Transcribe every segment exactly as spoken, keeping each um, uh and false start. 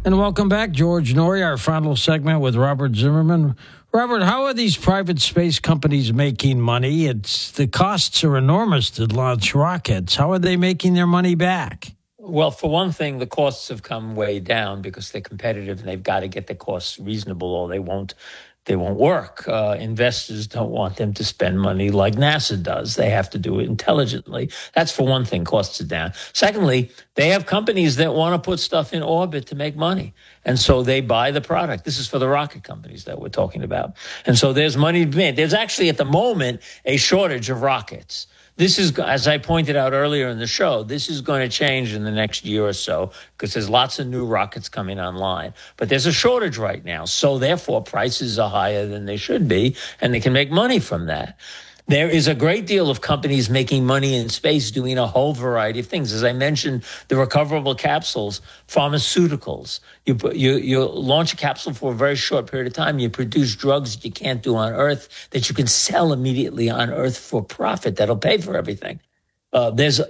And welcome back, George Noory, our final segment with Robert Zimmerman. Robert, how are these private space companies making money? It's the costs are enormous to launch rockets. How are they making their money back? Well, for one thing, the costs have come way down because they're competitive and they've got to get the costs reasonable or they won't they won't work. Uh, investors don't want them to spend money like NASA does. They have to do it intelligently. That's for one thing, costs are down. Secondly, they have companies that want to put stuff in orbit to make money. And so they buy the product. This is for the rocket companies that we're talking about. And so there's money to be made. There's actually at the moment a shortage of rockets. This is, as I pointed out earlier in the show, this is going to change in the next year or so because there's lots of new rockets coming online. But there's a shortage right now. So therefore, prices are higher than they should be, and they can make money from that. There is a great deal of companies making money in space doing a whole variety of things. As I mentioned, the recoverable capsules, pharmaceuticals. You, you, you launch a capsule for a very short period of time. You produce drugs that you can't do on Earth that you can sell immediately on Earth for profit. That'll pay for everything. Uh, there's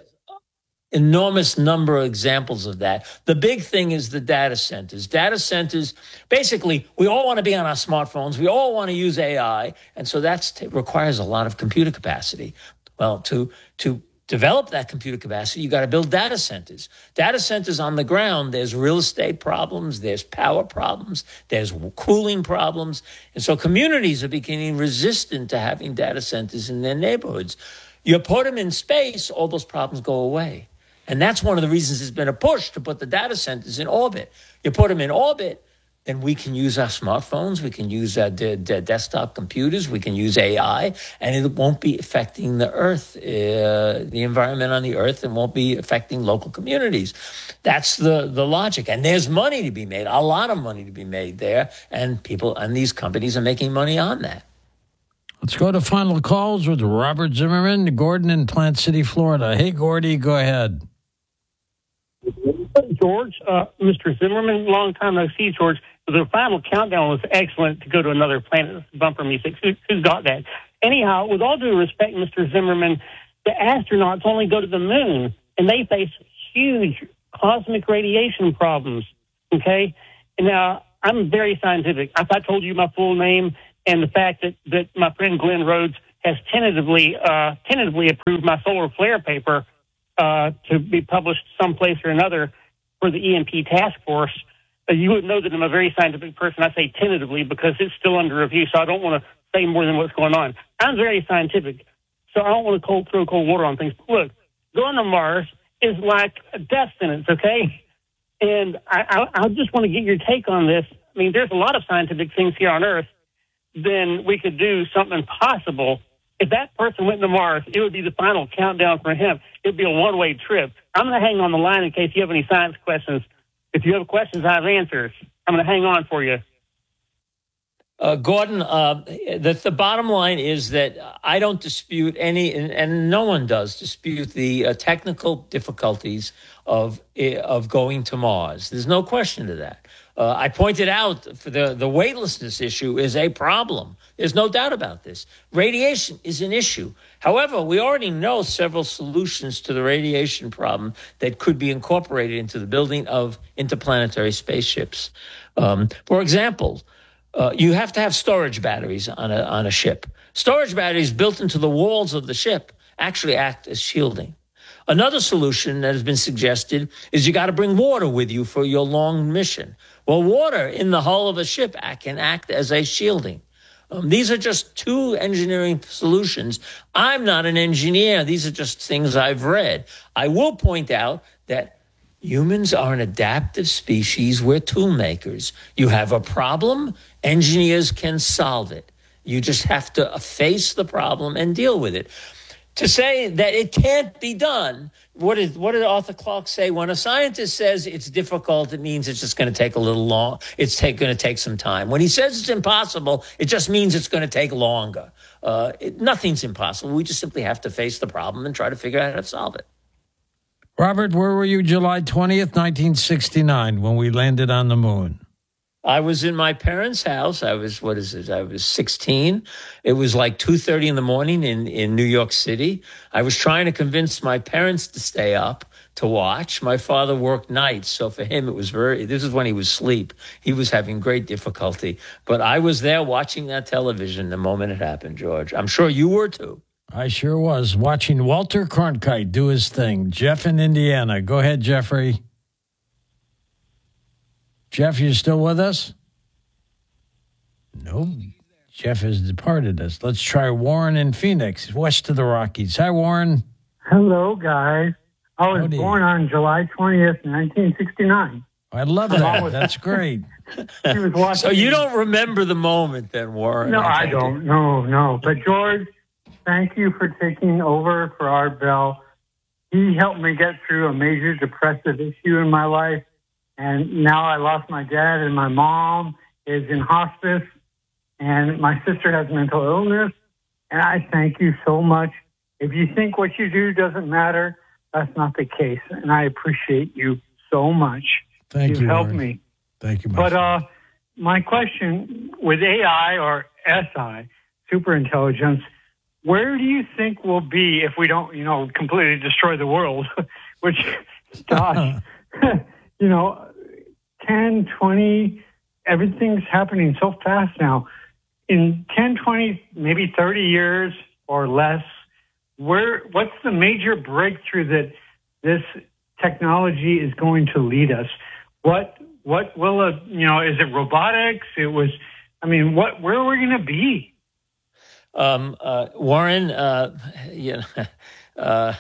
enormous number of examples of that. The big thing is the data centers. Data centers, basically, we all want to be on our smartphones. We all want to use A I. And so that requires a lot of computer capacity. Well, to, to develop that computer capacity, you got to build data centers. Data centers on the ground, there's real estate problems, there's power problems, there's cooling problems. And so communities are becoming resistant to having data centers in their neighborhoods. You put them in space, all those problems go away. And that's one of the reasons there's been a push to put the data centers in orbit. You put them in orbit, then we can use our smartphones, we can use our de- de- desktop computers, we can use A I, and it won't be affecting the Earth, uh, the environment on the Earth, and won't be affecting local communities. That's the, the logic. And there's money to be made, a lot of money to be made there, and people and these companies are making money on that. Let's go to final calls with Robert Zimmerman, Gordon in Plant City, Florida. Hey, Gordy, go ahead. George, uh, Mister Zimmerman, long time no see, George. The final countdown was excellent to go to another planet. Bumper music. Who, who's got that? Anyhow, with all due respect, Mister Zimmerman, the astronauts only go to the moon, and they face huge cosmic radiation problems. Okay? And now, I'm very scientific. If I told you my full name and the fact that, that my friend Glenn Rhodes has tentatively uh, tentatively approved my solar flare paper uh, to be published someplace or another for the E M P task force, uh, you would know that I'm a very scientific person. I say tentatively because it's still under review, so I don't want to say more than what's going on. I'm very scientific, so I don't want to cold, throw cold water on things. Look, going to Mars is like a death sentence, okay? And I, I, I just want to get your take on this. I mean, there's a lot of scientific things here on Earth. Then we could do something possible. If that person went to Mars, it would be the final countdown for him. It would be a one-way trip. I'm going to hang on the line in case you have any science questions. If you have questions, I have answers. I'm going to hang on for you. Uh, Gordon, uh, the, the bottom line is that I don't dispute any, and, and no one does dispute the uh, technical difficulties of of going to Mars. There's no question to that. Uh, I pointed out for the, the weightlessness issue is a problem. There's no doubt about this. Radiation is an issue. However, we already know several solutions to the radiation problem that could be incorporated into the building of interplanetary spaceships. Um, for example, uh, you have to have storage batteries on a, on a ship. Storage batteries built into the walls of the ship actually act as shielding. Another solution that has been suggested is you got to bring water with you for your long mission. Well, water in the hull of a ship can act as a shielding. Um, these are just two engineering solutions. I'm not an engineer. These are just things I've read. I will point out that humans are an adaptive species. We're tool makers. You have a problem, engineers can solve it. You just have to face the problem and deal with it. To say that it can't be done, what did, what did Arthur Clarke say? When a scientist says it's difficult, it means it's just going to take a little long. It's going to take some time. When he says it's impossible, it just means it's going to take longer. Uh, it, nothing's impossible. We just simply have to face the problem and try to figure out how to solve it. Robert, where were you July twentieth, nineteen sixty-nine, when we landed on the moon? I was in my parents' house. I was, what is it? I was sixteen. It was like two thirty in the morning in, in New York City. I was trying to convince my parents to stay up to watch. My father worked nights, so for him it was very, this is when he was asleep. He was having great difficulty. But I was there watching that television the moment it happened, George. I'm sure you were too. I sure was, watching Walter Cronkite do his thing. Jeff in Indiana. Go ahead, Jeffrey. Jeff, you still with us? No. Jeff has departed us. Let's try Warren in Phoenix, west of the Rockies. Hi, Warren. Hello, guys. I was Howdy. born on July twentieth, nineteen sixty-nine. I love that. That's great. He was watching. So you don't remember the moment then, Warren? No, I don't. No, no. But George, thank you for taking over for Art Bell. He helped me get through a major depressive issue in my life. And now I lost my dad, and my mom is in hospice, and my sister has mental illness. And I thank you so much. If you think what you do doesn't matter, that's not the case. And I appreciate you so much. Thank You've you, helped Warren. me. Thank you, my But friend. uh, my question with A I or S I, superintelligence, where do you think we'll be if we don't, you know, completely destroy the world? Which, gosh, you know, ten, twenty, everything's happening so fast now. In ten, twenty, maybe thirty years or less, where what's the major breakthrough that this technology is going to lead us? What what will it, you know, is it robotics? It was, I mean, what where are we going to be? Um, uh, Warren, uh, you know, uh,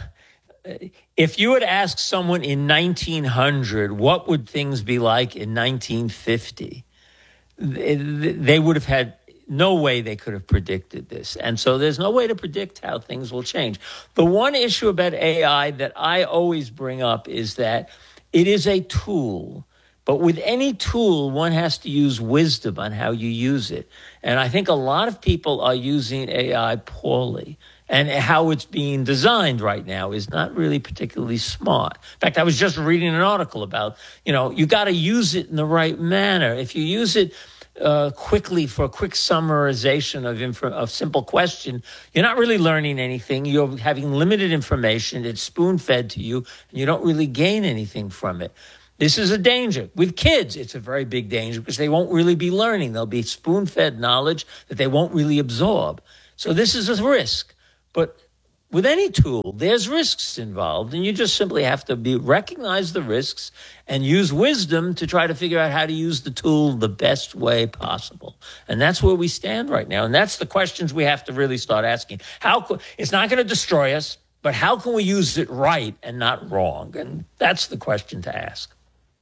if you had asked someone in nineteen hundred, what would things be like in nineteen fifty, they, they would have had no way they could have predicted this. And so there's no way to predict how things will change. The one issue about A I that I always bring up is that it is a tool. But with any tool, one has to use wisdom on how you use it. And I think a lot of people are using A I poorly. And how it's being designed right now is not really particularly smart. In fact, I was just reading an article about, you know, you got to use it in the right manner. If you use it uh, quickly for a quick summarization of inf- of simple question, you're not really learning anything. You're having limited information. It's spoon-fed to you, and you don't really gain anything from it. This is a danger. With kids, it's a very big danger because they won't really be learning. They'll be spoon-fed knowledge that they won't really absorb. So this is a risk. But with any tool, there's risks involved, and you just simply have to be recognize the risks and use wisdom to try to figure out how to use the tool the best way possible. And that's where we stand right now. And that's the questions we have to really start asking. How co- it's not going to destroy us, but how can we use it right and not wrong? And that's the question to ask.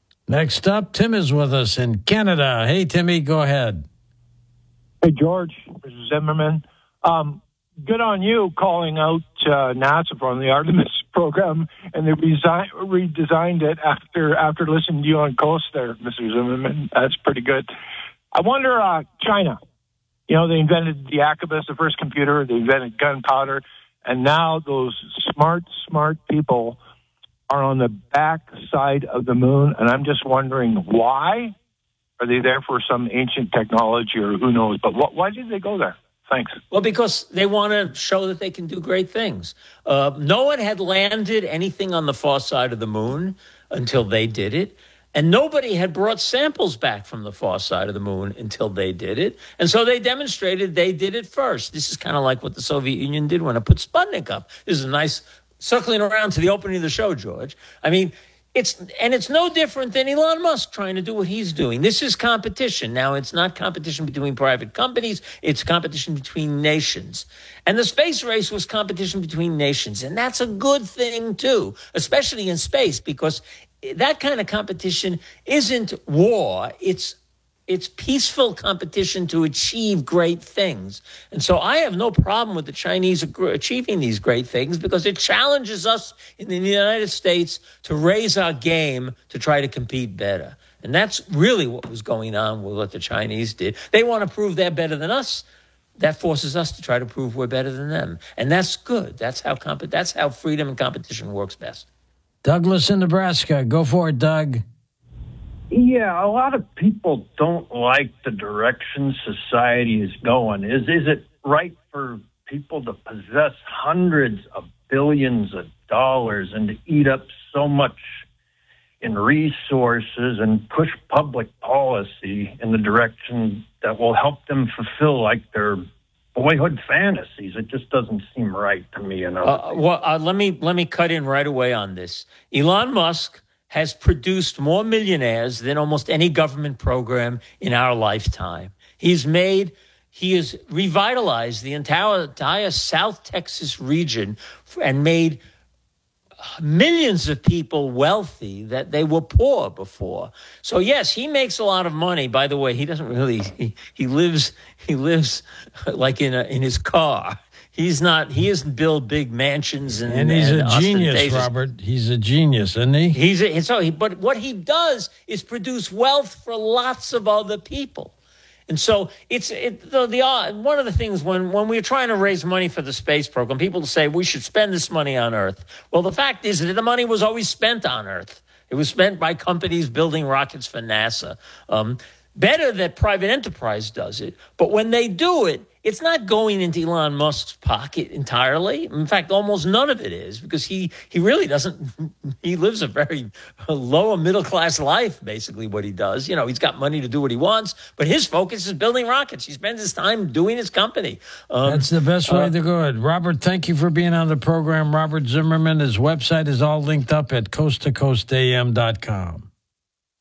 Next up, Tim is with us in Canada. Hey, Timmy, go ahead. Hey, George, this is Zimmerman. Um, good on you calling out uh, NASA from the Artemis program, and they resi- redesigned it after after listening to you on Coast there, Mister Zimmerman. That's pretty good. I wonder, uh, China, you know, they invented the Acubus, the first computer, they invented gunpowder, and now those smart, smart people are on the back side of the moon, and I'm just wondering why. Are they there for some ancient technology or who knows? But what, why did they go there? Thanks. Well, because they want to show that they can do great things. Uh, no one had landed anything on the far side of the moon until they did it. And nobody had brought samples back from the far side of the moon until they did it. And so they demonstrated they did it first. This is kind of like what the Soviet Union did when it put Sputnik up. This is a nice circling around to the opening of the show, George. I mean, It's and it's no different than Elon Musk trying to do what he's doing. This is competition. Now, it's not competition between private companies. It's competition between nations. And the space race was competition between nations. And that's a good thing, too, especially in space, because that kind of competition isn't war. It's It's peaceful competition to achieve great things. And so I have no problem with the Chinese achieving these great things because it challenges us in the United States to raise our game to try to compete better. And that's really what was going on with what the Chinese did. They want to prove they're better than us. That forces us to try to prove we're better than them. And that's good. That's how comp- that's how freedom and competition works best. Douglas in Nebraska. Go for it, Doug. Yeah, a lot of people don't like the direction society is going. Is is it right for people to possess hundreds of billions of dollars and to eat up so much in resources and push public policy in the direction that will help them fulfill like their boyhood fantasies. It just doesn't seem right to me. You know? uh, well, uh, let me let me cut in right away on this. Elon Musk has produced more millionaires than almost any government program in our lifetime. He's made, he has revitalized the entire, entire South Texas region and made millions of people wealthy that they were poor before. So yes, he makes a lot of money. By the way, he doesn't really, he, he lives, he lives like in a, in his car. He's not, he doesn't build big mansions and And he's and a genius, Robert. He's a genius, isn't he? He's a, so he, but what he does is produce wealth for lots of other people. And so it's it, the, the uh, one of the things when, when we're trying to raise money for the space program, people say we should spend this money on Earth. Well, the fact is that the money was always spent on Earth. It was spent by companies building rockets for NASA. Um, better that private enterprise does it. But when they do it, it's not going into Elon Musk's pocket entirely. In fact, almost none of it is, because he, he really doesn't, he lives a very lower middle class life, basically what he does. You know, he's got money to do what he wants, but his focus is building rockets. He spends his time doing his company. Um, That's the best way uh, to go. Robert, thank you for being on the program. Robert Zimmerman, his website is all linked up at coast to coast a m dot com.